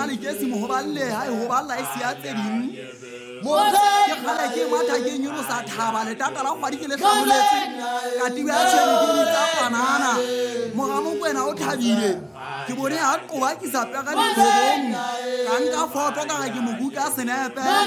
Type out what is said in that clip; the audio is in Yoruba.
jwale ke se mo hoballe hai hoballa e se ya tse ding ke khala ke matha ke nyolo sa thaba le tata la kgwadi ke le hlabuletse ka tiba tshwene ke tsa panana mogamo kwena o thabile ke bone ha qoba ke sa pega di bobong ka nka foto ka ke mo buka senepe